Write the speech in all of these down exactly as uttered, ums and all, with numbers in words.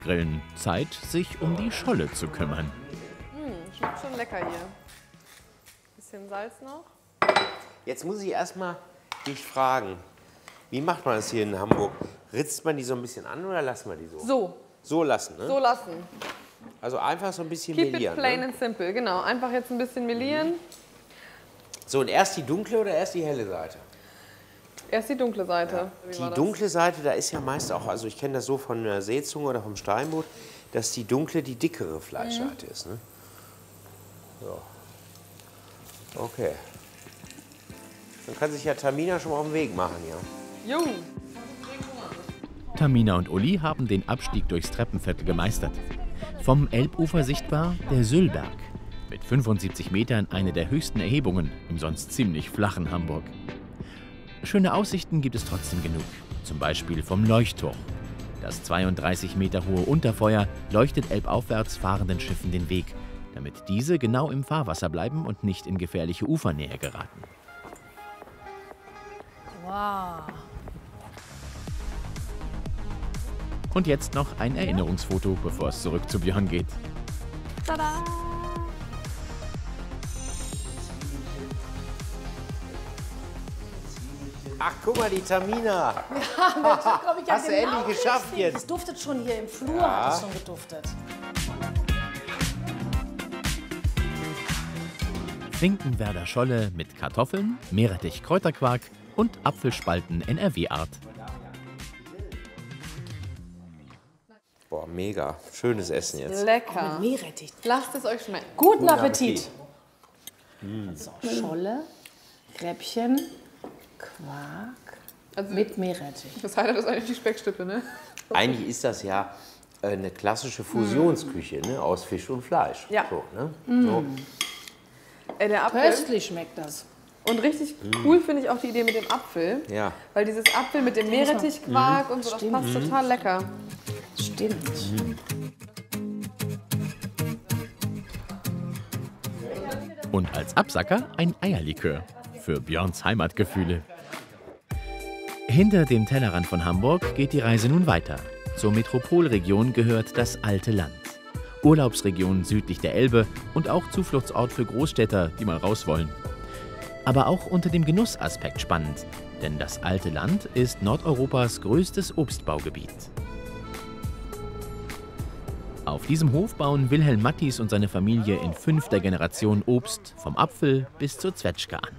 Grillen. Zeit, sich um die Scholle zu kümmern. Mmh, schmeckt schon lecker hier. Bisschen Salz noch. Jetzt muss ich erstmal dich fragen, wie macht man das hier in Hamburg? Ritzt man die so ein bisschen an oder lassen wir die so? So. So lassen, ne? So lassen. Also einfach so ein bisschen Keep melieren. it plain ne? and simple, genau. Einfach jetzt ein bisschen melieren. So, und erst die dunkle oder erst die helle Seite? Erst die dunkle Seite. Ja. Wie Die war das? dunkle Seite, da ist ja meist auch, also ich kenne das so von der Seezunge oder vom Steinbutt, dass die dunkle die dickere Fleischseite Mhm. ist. Ne? So. Okay. Dann kann sich ja Tamina schon mal auf den Weg machen, ja. Jo. Tamina und Uli haben den Abstieg durchs Treppenviertel gemeistert. Vom Elbufer sichtbar der Süllberg. Mit fünfundsiebzig Metern eine der höchsten Erhebungen im sonst ziemlich flachen Hamburg. Schöne Aussichten gibt es trotzdem genug. Zum Beispiel vom Leuchtturm. Das zweiunddreißig Meter hohe Unterfeuer leuchtet elbaufwärts fahrenden Schiffen den Weg, damit diese genau im Fahrwasser bleiben und nicht in gefährliche Ufernähe geraten. Wow. Und jetzt noch ein Erinnerungsfoto, bevor es zurück zu Björn geht. Tada! Ach, guck mal, die Tamina. Ja, Mensch, komm, ich Hast du genau endlich geschafft richtig. jetzt. Es duftet schon hier im Flur, Ja. hat es schon geduftet. Finkenwerder Scholle mit Kartoffeln, Meerrettich Kräuterquark und Apfelspalten N R W-Art. Boah, mega. Schönes Essen jetzt. Lecker. Mit Meerrettich. Lasst es euch schmecken. Guten, Guten Appetit. Appetit. So, Scholle, Räppchen, Quark Also, mit Meerrettich. das Highlight ist eigentlich die Speckstippe, ne? Eigentlich ist das ja äh, eine klassische Fusionsküche, ne? Aus Fisch und Fleisch. Ja. So, ne? So. Äh, der Apfel. Köstlich schmeckt das. Und richtig cool finde ich auch die Idee mit dem Apfel. Ja. Weil dieses Apfel mit dem Meerrettichquark und so, das Stimmt. passt total lecker. Stimmt. Und als Absacker ein Eierlikör für Björns Heimatgefühle. Hinter dem Tellerrand von Hamburg geht die Reise nun weiter. Zur Metropolregion gehört das Alte Land. Urlaubsregion südlich der Elbe und auch Zufluchtsort für Großstädter, die mal raus wollen. Aber auch unter dem Genussaspekt spannend, denn das Alte Land ist Nordeuropas größtes Obstbaugebiet. Auf diesem Hof bauen Wilhelm Mattis und seine Familie in fünfter Generation Obst vom Apfel bis zur Zwetschge an.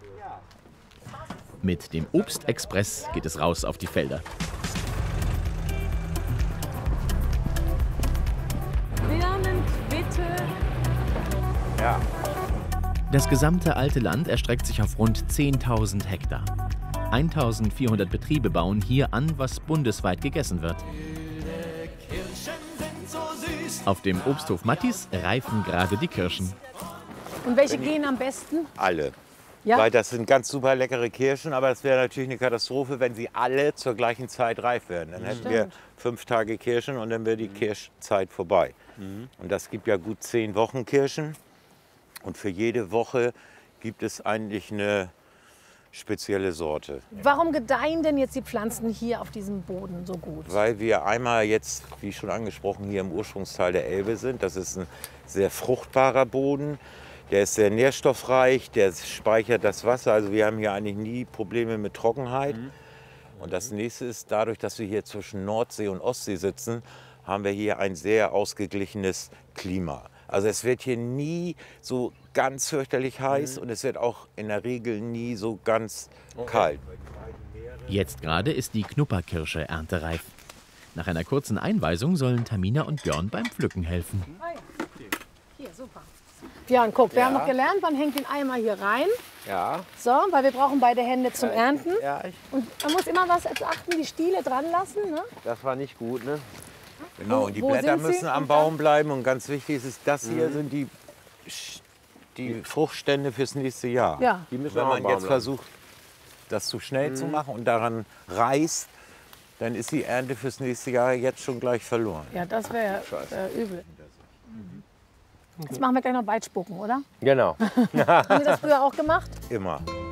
Mit dem Obstexpress geht es raus auf die Felder. Birnen, Quitte. Ja. Das gesamte Alte Land erstreckt sich auf rund zehntausend Hektar. eintausendvierhundert Betriebe bauen hier an, was bundesweit gegessen wird. Auf dem Obsthof Mattis reifen gerade die Kirschen. Und welche gehen am besten? Alle. Ja? Weil das sind ganz super leckere Kirschen, aber es wäre natürlich eine Katastrophe, wenn sie alle zur gleichen Zeit reif werden. Dann hätten wir fünf Tage Kirschen und dann wäre die Kirschzeit vorbei. Und das gibt ja gut zehn Wochen Kirschen. Und für jede Woche gibt es eigentlich eine spezielle Sorte. Warum gedeihen denn jetzt die Pflanzen hier auf diesem Boden so gut? Weil wir einmal jetzt, wie schon angesprochen, hier im Ursprungsteil der Elbe sind. Das ist ein sehr fruchtbarer Boden. Der ist sehr nährstoffreich, der speichert das Wasser. Also wir haben hier eigentlich nie Probleme mit Trockenheit. Und das nächste ist, dadurch, dass wir hier zwischen Nordsee und Ostsee sitzen, haben wir hier ein sehr ausgeglichenes Klima. Also es wird hier nie so ganz fürchterlich heiß und es wird auch in der Regel nie so ganz kalt. Jetzt gerade ist die Knupperkirsche erntereif. Nach einer kurzen Einweisung sollen Tamina und Björn beim Pflücken helfen. Hier, super. Björn, guck, wir haben noch gelernt, man hängt den Eimer hier rein. Ja. So, weil wir brauchen beide Hände zum Ernten. Ja, ich, Und man muss immer was achten, die Stiele dran lassen. Ne? das war nicht gut, ne? Genau, und die Wo Blätter sind sie? müssen am Und Baum bleiben. Und ganz wichtig ist, es, das hier sind die, Sch- die Fruchtstände fürs nächste Jahr. Ja. Die müssen Wenn auch am man Baum jetzt bleiben. versucht, das zu schnell zu machen und daran reißt, dann ist die Ernte fürs nächste Jahr jetzt schon gleich verloren. Ja, das wäre äh, übel. Jetzt machen wir gleich noch Weitspucken, oder? Genau. Haben Sie das früher auch gemacht? Immer.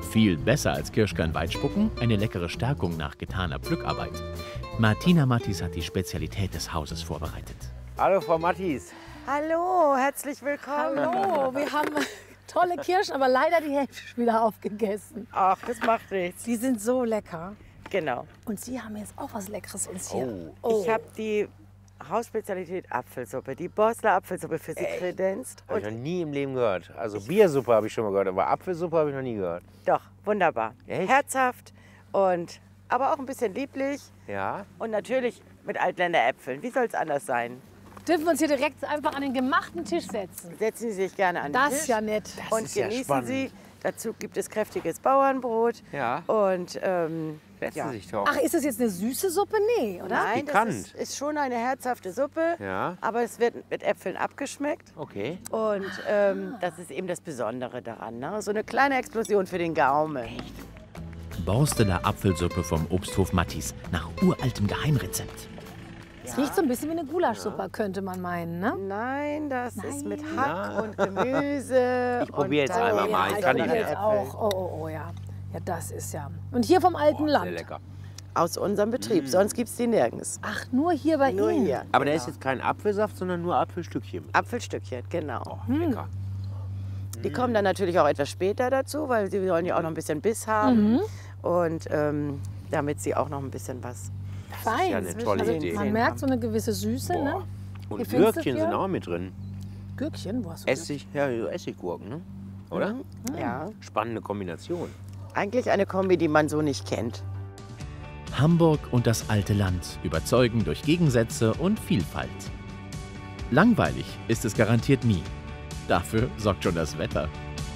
Viel besser als Kirschkern-Weitspucken, eine leckere Stärkung nach getaner Pflückarbeit. Martina Mattis hat die Spezialität des Hauses vorbereitet. Hallo, Frau Mattis. Hallo, herzlich willkommen. Hallo, wir haben tolle Kirschen, aber leider die Hälfte schon wieder aufgegessen. Ach, das macht nichts. Die sind so lecker. Genau. Und Sie haben jetzt auch was Leckeres uns hier. Oh. Ich habe die Hausspezialität Apfelsuppe, die Borsler Apfelsuppe für Sie kredenzt. Habe ich noch Und nie im Leben gehört. Also Biersuppe habe ich schon mal gehört, aber Apfelsuppe habe ich noch nie gehört. doch, wunderbar. Echt? Herzhaft und aber auch ein bisschen lieblich Ja? und natürlich mit Altländer Äpfeln. Wie soll es anders sein? Dürfen wir uns hier direkt einfach an den gemachten Tisch setzen? Setzen Sie sich gerne an den Das Tisch ist ja nett. und ist ja genießen spannend. Sie. Dazu gibt es kräftiges Bauernbrot. Ja. Und ähm, Setzen ja. Sie sich doch. Ach, ist das jetzt eine süße Suppe? Nee, oder? Nein, das pikant. ist, ist schon eine herzhafte Suppe, Ja. aber es wird mit Äpfeln abgeschmeckt. Okay. Und ähm, das ist eben das Besondere daran. Ne? So eine kleine Explosion für den Gaumen. Borsteler Apfelsuppe vom Obsthof Mattis nach uraltem Geheimrezept. Es riecht so ein bisschen wie eine Gulaschsuppe, könnte man meinen, ne? Nein, das ist mit Nein. Hack und Gemüse. Ich probiere jetzt und dann- einmal mal. Ich ich kann nicht probiere mehr. jetzt auch. Oh, oh, oh, ja. Ja, das ist ja. Und hier vom alten Sehr Land. lecker. Aus unserem Betrieb, sonst gibt es die nirgends. Ach, nur hier bei Nur Ihnen. hier. Aber da genau. ist jetzt kein Apfelsaft, sondern nur Apfelstückchen. Apfelstückchen, genau. Oh, lecker. Die kommen dann natürlich auch etwas später dazu, weil sie wollen ja auch noch ein bisschen Biss haben. Mhm. Und ähm, damit sie auch noch ein bisschen was. Fein. ja eine tolle also, Idee. Man merkt so eine gewisse Süße, ne? Boah. Und Hier findest du Gürkchen viel? sind auch mit drin. Gürkchen, wo hast du Essig, ja, so Essiggurken, ne? Oder? Mhm. Ja, Spannende Kombination. eigentlich eine Kombi, die man so nicht kennt. Hamburg und das alte Land überzeugen durch Gegensätze und Vielfalt. Langweilig ist es garantiert nie. Dafür sorgt schon das Wetter.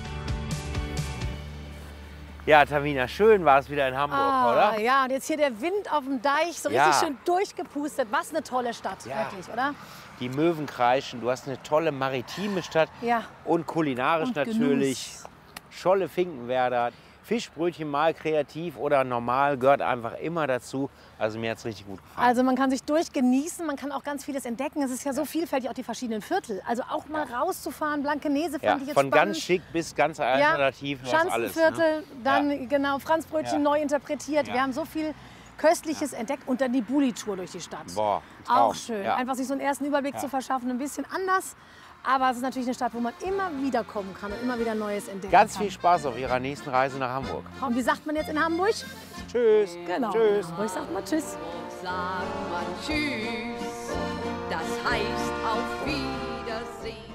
Ja, Tamina, schön war es wieder in Hamburg, Ah, oder? ja, und jetzt hier der Wind auf dem Deich, so Ja. richtig schön durchgepustet. Was eine tolle Stadt, Ja. wirklich, oder? Die Möwen kreischen, du hast eine tolle maritime Stadt Ja. und kulinarisch Und natürlich. Scholle Finkenwerder, Fischbrötchen mal kreativ oder normal, gehört einfach immer dazu. Also mir hat es richtig gut gefallen. Also man kann sich durchgenießen, man kann auch ganz vieles entdecken. Es ist ja so vielfältig, auch die verschiedenen Viertel. Also auch mal rauszufahren, Blankenese Ja, fand ich jetzt von spannend. ganz schick bis ganz alternativ, du hast alles. Ne? Schanzenviertel, dann Ja. genau Franzbrötchen Ja. neu interpretiert. Ja. Wir haben so viel Köstliches entdeckt und dann die Bulli-Tour durch die Stadt. Boah, ein Traum. Auch schön, Ja. einfach sich so einen ersten Überblick zu verschaffen, ein bisschen anders. Aber es ist natürlich eine Stadt, wo man immer wieder kommen kann und immer wieder Neues entdecken Ganz kann. viel Spaß auf Ihrer nächsten Reise nach Hamburg. Und wie sagt man jetzt in Hamburg? Tschüss. Genau, Tschüss. in Hamburg sagt man Tschüss. Sagt man Tschüss, das heißt auf Wiedersehen.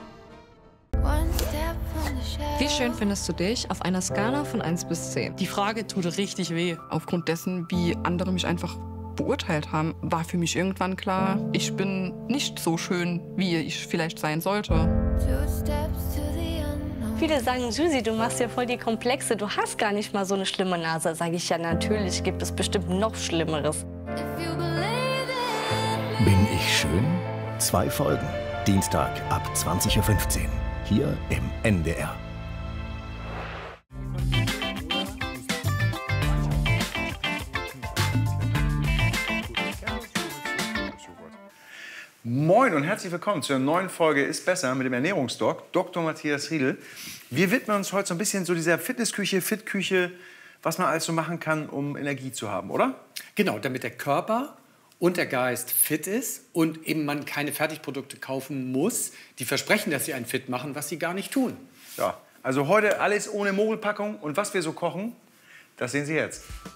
Wie schön findest du dich auf einer Skala von eins bis zehn? Die Frage tut richtig weh. Aufgrund dessen, wie andere mich einfach beurteilt haben, war für mich irgendwann klar, ich bin nicht so schön, wie ich vielleicht sein sollte. Viele sagen, Susi, du machst ja voll die Komplexe, du hast gar nicht mal so eine schlimme Nase. Sage ich, ja, natürlich gibt es bestimmt noch Schlimmeres. Bin ich schön? Zwei Folgen. Dienstag ab zwanzig Uhr fünfzehn. Hier im N D R. Moin und herzlich willkommen zu einer neuen Folge Ist Besser mit dem Ernährungsdoc, Doktor Matthias Riedel. Wir widmen uns heute so ein bisschen so dieser Fitnessküche, Fitküche, was man alles so machen kann, um Energie zu haben, oder? Genau, damit der Körper und der Geist fit ist und eben man keine Fertigprodukte kaufen muss, die versprechen, dass sie einen fit machen, was sie gar nicht tun. Ja, also heute alles ohne Mogelpackung und was wir so kochen, das sehen Sie jetzt.